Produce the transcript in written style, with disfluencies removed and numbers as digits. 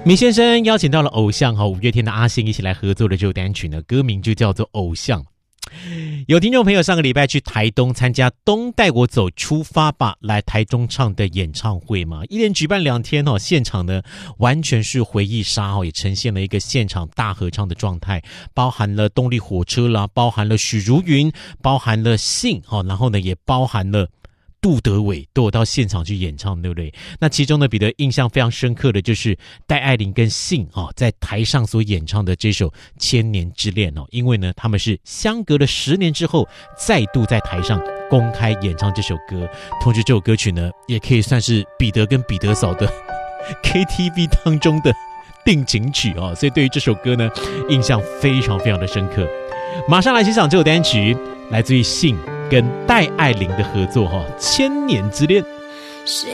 米先生邀请到了偶像五月天的阿信一起来合作的这首单曲呢，歌名就叫做《偶像》。有听众朋友上个礼拜去台东参加东带我走出发吧来台中唱的演唱会嘛，一连举办2天现场呢完全是回忆杀也呈现了一个现场大合唱的状态，包含了动力火车啦，包含了许茹芸，包含了信然后呢也包含了杜德伟都有到现场去演唱，对不对？那其中呢，彼得印象非常深刻的就是戴爱玲跟信在台上所演唱的这首《千年之恋》因为呢，他们是相隔了10年之后再度在台上公开演唱这首歌，同时这首歌曲呢，也可以算是彼得跟彼得嫂的 KTV 当中的定情曲所以对于这首歌呢，印象非常非常的深刻。马上来欣赏这首单曲，来自于信跟戴爱玲的合作《千年之恋》。